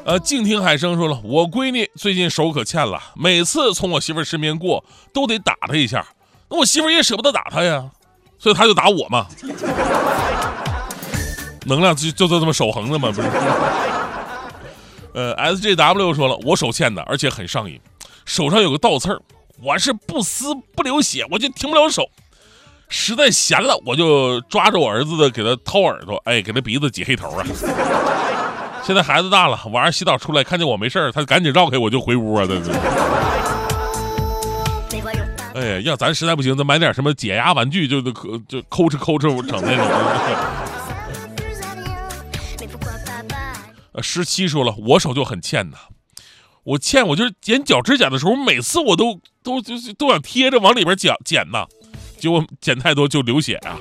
静听海生说了，我闺女最近手可欠了，每次从我媳妇儿身边过都得打她一下，那我媳妇儿也舍不得打她呀，所以她就打我嘛。能量就这么守恒的吗？不是。SJW 说了，我手欠的，而且很上瘾，手上有个倒刺儿，我是不撕不流血，我就停不了手。实在闲了，我就抓着我儿子的给他掏耳朵，给他鼻子挤黑头啊。现在孩子大了，晚上洗澡出来看见我没事他赶紧绕开我就回屋啊。要咱实在不行，咱买点什么解压玩具，就抠哧整那种。17说了，我手就很欠的，我就是剪脚指甲的时候，每次我都想贴着往里边剪呐，结果剪太多就流血啊。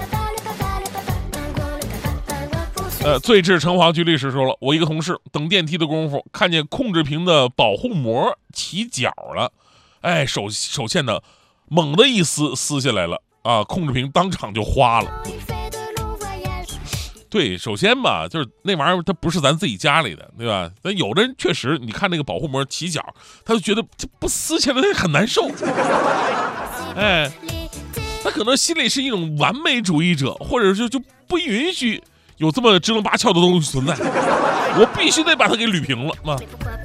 最智诚惶居律师说了，我一个同事等电梯的功夫，看见控制屏的保护膜起角了，手欠的猛的一撕下来了啊，控制屏当场就花了。对，首先吧，就是那玩意儿它不是咱自己家里的，对吧？但有的人确实，你看那个保护膜起角，他就觉得这不撕起来很难受。他可能心里是一种完美主义者，或者就不允许有这么支棱八翘的东西存在，我必须得把它给捋平了嘛。